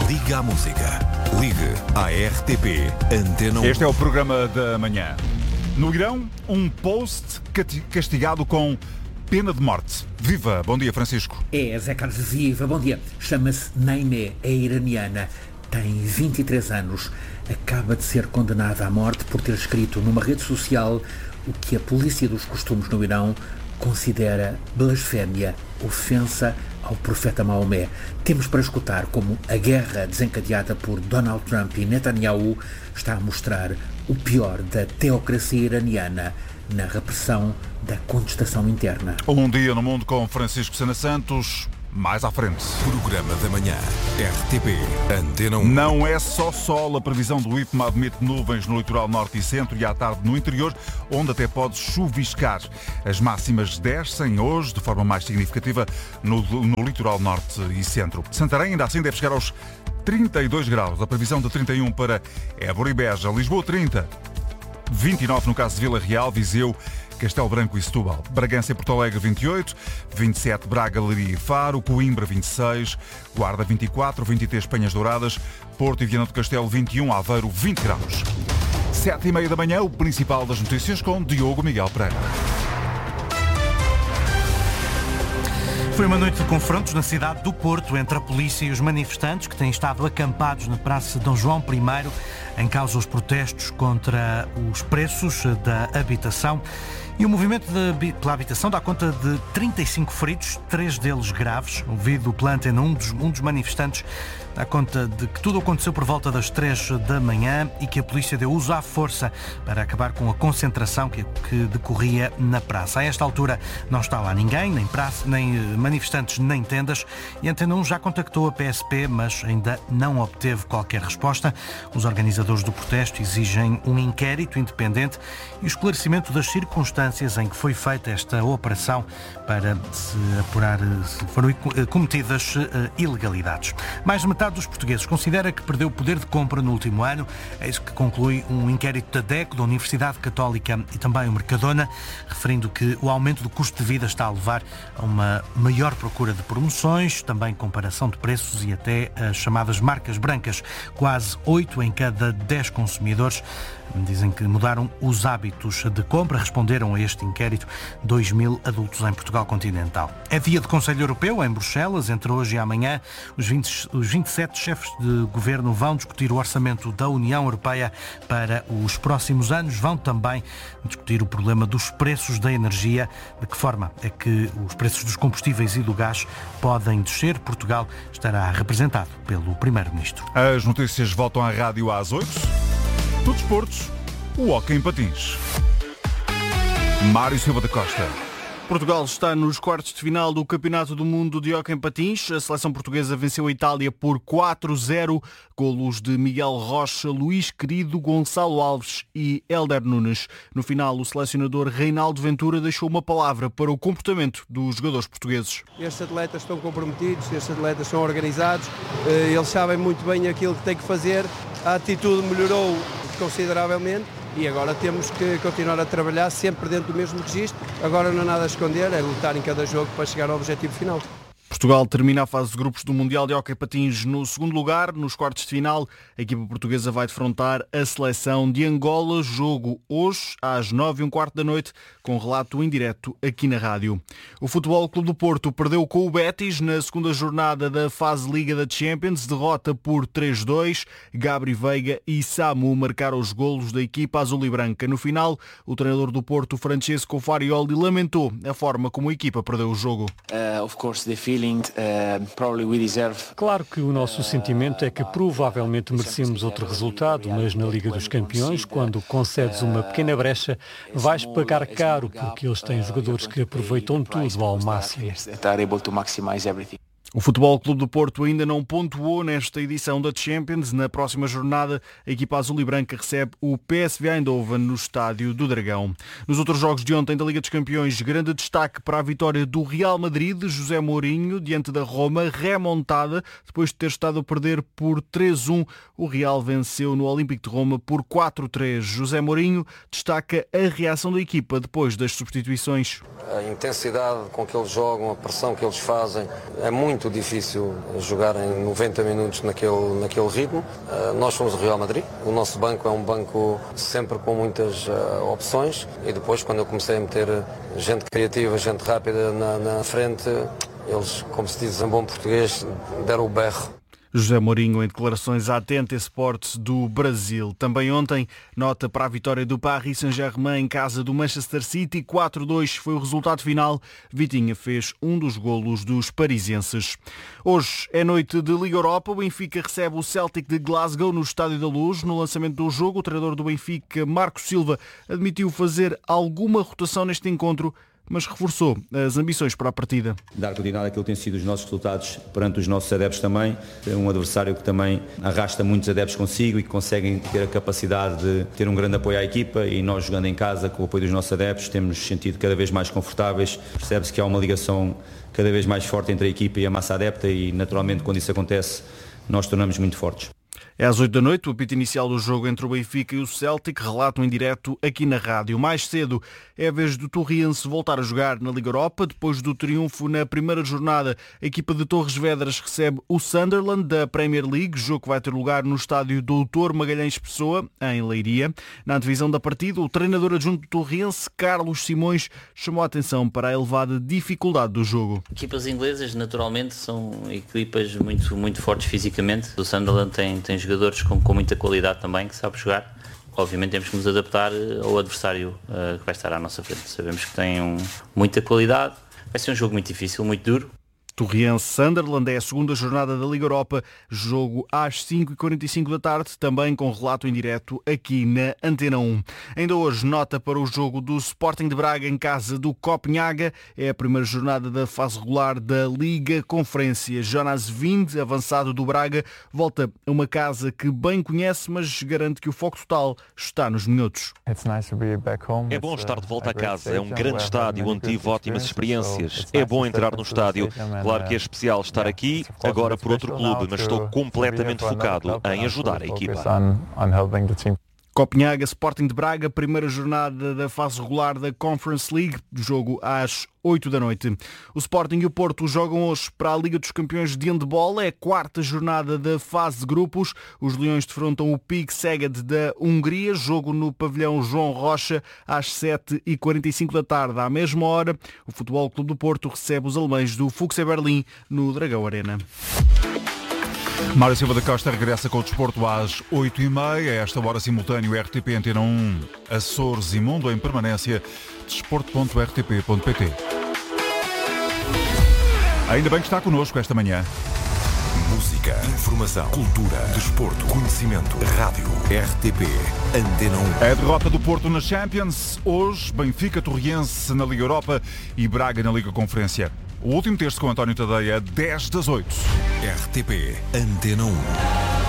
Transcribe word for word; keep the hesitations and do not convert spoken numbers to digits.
Liga à música. Ligue à R T P Antena um. Este é o programa da manhã. No Irão, um post castigado com pena de morte. Viva! Bom dia, Francisco. É, Zé Carlos, viva, bom dia. Chama-se Naimeh, é iraniana, tem vinte e três anos. Acaba de ser condenada à morte por ter escrito numa rede social o que a polícia dos costumes no Irão considera blasfémia, ofensa ao profeta Maomé. Temos para escutar como a guerra desencadeada por Donald Trump e Netanyahu está a mostrar o pior da teocracia iraniana na repressão da contestação interna. Um dia no mundo com Francisco Sena Santos, mais à frente. Programa da manhã, R T P Antena um. Não é só sol. A previsão do IPMA admite nuvens no litoral norte e centro e à tarde no interior, onde até pode chuviscar. As máximas descem hoje de forma mais significativa no, no litoral norte e centro. Santarém ainda assim deve chegar aos trinta e dois graus. A previsão de trinta e um para Évora e Beja. Lisboa trinta. vinte e nove no caso de Vila Real, Viseu, Castelo Branco e Setúbal. Bragança e Porto Alegre vinte e oito, vinte e sete Braga, Leiria e Faro, Coimbra vinte e seis, Guarda vinte e quatro, vinte e três Penhas Douradas, Porto e Viana do Castelo vinte e um, Aveiro vinte graus. Sete e meia da manhã, o principal das notícias com Diogo Miguel Pereira. Foi uma noite de confrontos na cidade do Porto entre a polícia e os manifestantes que têm estado acampados na Praça de Dom João I, em causa os protestos contra os preços da habitação. E o movimento de, pela habitação dá conta de trinta e cinco feridos, três deles graves. Ouvido pela Antena um, dos, um dos manifestantes dá conta de que tudo aconteceu por volta das três da manhã e que a polícia deu uso à força para acabar com a concentração que, que decorria na praça. A esta altura não está lá ninguém, nem, praça, nem manifestantes, nem tendas. E a Antena um já contactou a P S P, mas ainda não obteve qualquer resposta. Os organizadores do protesto exigem um inquérito independente e o esclarecimento das circunstâncias em que foi feita esta operação para se apurar se foram cometidas ilegalidades. Mais de metade dos portugueses considera que perdeu poder de compra no último ano. É isso que conclui um inquérito da D E C, da Universidade Católica e também o Mercadona, referindo que o aumento do custo de vida está a levar a uma maior procura de promoções, também comparação de preços e até as chamadas marcas brancas. Quase oito em cada dez consumidores dizem que mudaram os hábitos de compra. Responderam a este inquérito dois mil adultos em Portugal continental. É dia de Conselho Europeu em Bruxelas. Entre hoje e amanhã, os, vinte, os vinte e sete chefes de governo vão discutir o orçamento da União Europeia para os próximos anos. Vão também discutir o problema dos preços da energia. De que forma é que os preços dos combustíveis e do gás podem descer? Portugal estará representado pelo Primeiro-Ministro. As notícias voltam à rádio às oito. Do desporto, o hóquei em patins. Mário Silva da Costa. Portugal está nos quartos de final do Campeonato do Mundo de Hóquei em Patins. A seleção portuguesa venceu a Itália por quatro a zero. Golos de Miguel Rocha, Luís Querido, Gonçalo Alves e Hélder Nunes. No final, o selecionador Reinaldo Ventura deixou uma palavra para o comportamento dos jogadores portugueses. Estes atletas estão comprometidos, estes atletas são organizados, eles sabem muito bem aquilo que têm que fazer. A atitude melhorou consideravelmente e agora temos que continuar a trabalhar sempre dentro do mesmo registro. Agora não há nada a esconder, é lutar em cada jogo para chegar ao objetivo final. Portugal termina a fase de grupos do Mundial de Hóquei Patins no segundo lugar. Nos quartos de final, a equipa portuguesa vai defrontar a seleção de Angola. Jogo hoje, às nove e um quarto da noite, com relato em direto aqui na rádio. O Futebol Clube do Porto perdeu com o Betis na segunda jornada da fase Liga da Champions. Derrota por três a dois. Gabri Veiga e Samu marcaram os golos da equipa azul e branca. No final, o treinador do Porto, Francesco Farioli, lamentou a forma como a equipa perdeu o jogo. Uh, of course, the feeling, uh, probably we deserve... Claro que o nosso sentimento é que provavelmente merecemos outro resultado, mas na Liga dos Campeões, quando concedes uma pequena brecha, vais pagar caro, porque eles têm jogadores que aproveitam tudo ao máximo. O Futebol Clube do Porto ainda não pontuou nesta edição da Champions. Na próxima jornada, a equipa azul e branca recebe o P S V Eindhoven no Estádio do Dragão. Nos outros jogos de ontem da Liga dos Campeões, grande destaque para a vitória do Real Madrid, José Mourinho, diante da Roma, remontada. Depois de ter estado a perder por três a um, o Real venceu no Olímpico de Roma por quatro a três. José Mourinho destaca a reação da equipa depois das substituições. A intensidade com que eles jogam, a pressão que eles fazem, é muito muito difícil jogar em noventa minutos naquele, naquele ritmo. Uh, nós fomos o Real Madrid, o nosso banco é um banco sempre com muitas uh, opções e depois quando eu comecei a meter gente criativa, gente rápida na, na frente, eles, como se diz em bom português, deram o berro. José Mourinho em declarações à T N T Sports do Brasil. Também ontem, nota para a vitória do Paris Saint-Germain em casa do Manchester City. quatro a dois foi o resultado final. Vitinha fez um dos golos dos parisienses. Hoje é noite de Liga Europa. O Benfica recebe o Celtic de Glasgow no Estádio da Luz. No lançamento do jogo, o treinador do Benfica, Marco Silva, admitiu fazer alguma rotação neste encontro, mas reforçou as ambições para a partida. Dar continuidade àquilo que têm sido os nossos resultados perante os nossos adeptos também. É um adversário que também arrasta muitos adeptos consigo e que conseguem ter a capacidade de ter um grande apoio à equipa, e nós jogando em casa com o apoio dos nossos adeptos temos sentido cada vez mais confortáveis. Percebe-se que há uma ligação cada vez mais forte entre a equipa e a massa adepta e naturalmente quando isso acontece nós tornamos muito fortes. É às oito da noite, o apito inicial do jogo entre o Benfica e o Celtic, relato em direto aqui na rádio. Mais cedo é a vez do Torriense voltar a jogar na Liga Europa. Depois do triunfo na primeira jornada, a equipa de Torres Vedras recebe o Sunderland da Premier League, jogo que vai ter lugar no estádio doutor Magalhães Pessoa, em Leiria. Na antevisão da partida, o treinador adjunto do Torriense, Carlos Simões, chamou a atenção para a elevada dificuldade do jogo. Equipas inglesas, naturalmente, são equipas muito, muito fortes fisicamente. O Sunderland tem, tem jogadores com, com muita qualidade também, que sabe jogar. Obviamente temos que nos adaptar ao adversário uh, que vai estar à nossa frente. Sabemos que tem um, muita qualidade, vai ser um jogo muito difícil, muito duro. Torriense-Sunderland é a segunda jornada da Liga Europa, jogo às cinco e quarenta e cinco da tarde, também com relato em direto aqui na Antena um. Ainda hoje, nota para o jogo do Sporting de Braga em casa do Copenhaga, é a primeira jornada da fase regular da Liga Conferência. Jonas Wind, avançado do Braga, volta a uma casa que bem conhece, mas garante que o foco total está nos minutos. É bom estar de volta a casa, é um grande estádio onde tive ótimas experiências, é bom entrar no estádio. Claro que é especial estar aqui, agora por outro clube, mas estou completamente focado em ajudar a equipa. Copenhaga, Sporting de Braga, primeira jornada da fase regular da Conference League, jogo às oito da noite. O Sporting e o Porto jogam hoje para a Liga dos Campeões de Handball, é a quarta jornada da fase de grupos. Os Leões defrontam o Pig Szeged da Hungria, jogo no pavilhão João Rocha às sete e quarenta e cinco da tarde. À mesma hora, o Futebol Clube do Porto recebe os alemães do Fuchs Berlim no Dragão Arena. Mário Silva da Costa regressa com o desporto às oito e meia. A esta hora simultâneo R T P Antena um, Açores e Mundo em permanência. desporto ponto r t p ponto p t. Ainda bem que está connosco esta manhã. Música, informação, cultura, desporto, conhecimento, rádio, R T P, Antena um. É a derrota do Porto na Champions. Hoje, Benfica, Torriense na Liga Europa e Braga na Liga Conferência. O último texto com António Tadeia, dez das oito. R T P, Antena um.